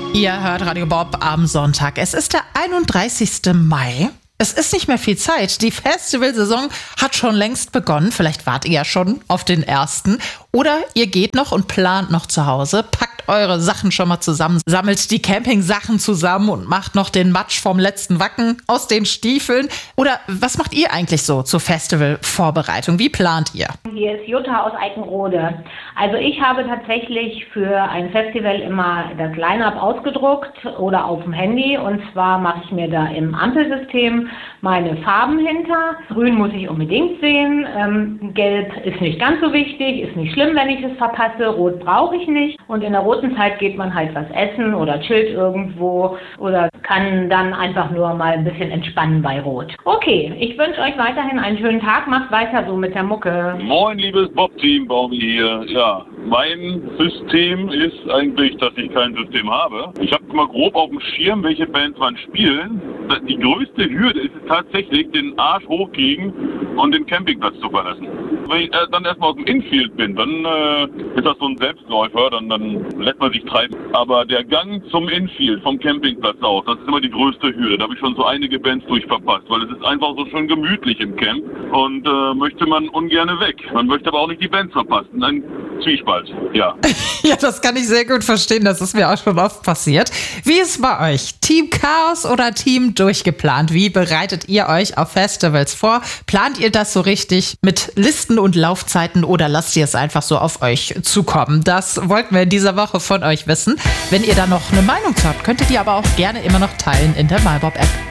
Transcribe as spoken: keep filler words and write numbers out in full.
Ihr hört Radio Bob am Sonntag. Es ist der einunddreißigste Mai. Es ist nicht mehr viel Zeit. Die Festivalsaison hat schon längst begonnen. Vielleicht wart ihr ja schon auf den ersten. Oder ihr geht noch und plant noch zu Hause. Packt eure Sachen schon mal zusammen. Sammelt die Campingsachen zusammen und macht noch den Matsch vom letzten Wacken aus den Stiefeln. Oder was macht ihr eigentlich so zur Festivalvorbereitung? Wie plant ihr? Hier ist Jutta aus Eickenrode. Also ich habe tatsächlich für ein Festival immer das Line-Up ausgedruckt oder auf dem Handy. Und zwar mache ich mir da im Ampelsystem meine Farben hinter. Grün muss ich unbedingt sehen. Ähm, Gelb ist nicht ganz so wichtig, ist nicht schlimm, wenn ich es verpasse. Rot brauche ich nicht. Und in der roten Zeit geht man halt was essen oder chillt irgendwo oder kann dann einfach nur mal ein bisschen entspannen bei Rot. Okay, ich wünsche euch weiterhin einen schönen Tag. Macht weiter so mit der Mucke. Moin, liebes Bob-Team, Baumi hier. Ja, mein System ist eigentlich, dass ich kein System habe. Ich habe mal grob auf dem Schirm, welche Bands man spielen. Die größte Hürde ist es tatsächlich, den Arsch hochkriegen und den Campingplatz zu verlassen. Wenn ich äh, dann erstmal aus dem Infield bin, dann äh, ist das so ein Selbstläufer, dann, dann lässt man sich treiben. Aber der Gang zum Infield, vom Campingplatz aus, das ist immer die größte Hürde. Da habe ich schon so einige Bands durchverpasst, weil es ist einfach so schön gemütlich im Camp und äh, möchte man ungerne weg. Man möchte aber auch nicht die Bands verpassen. Ein Zwiespalt, ja. Ja, das kann ich sehr gut verstehen. Das ist mir auch schon oft passiert. Wie ist es bei euch? Team Chaos oder Team Durchgeplant? Wie bereitet ihr euch auf Festivals vor? Plant ihr das so richtig mit Listen und Laufzeiten oder lasst ihr es einfach so auf euch zukommen? Das wollten wir in dieser Woche von euch wissen. Wenn ihr da noch eine Meinung zu habt, könnt ihr die aber auch gerne immer noch teilen in der MyBob-App.